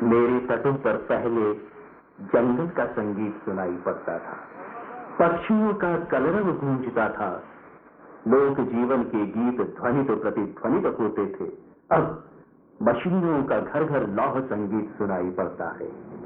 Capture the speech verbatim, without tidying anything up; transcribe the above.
मेरे तटों पर पहले जंगल का संगीत सुनाई पड़ता था, पक्षियों का कलरव गूंजता था, लोक जीवन के गीत ध्वनित प्रतिध्वनित होते थे। अब मशीनों का घर घर लौह संगीत सुनाई पड़ता है।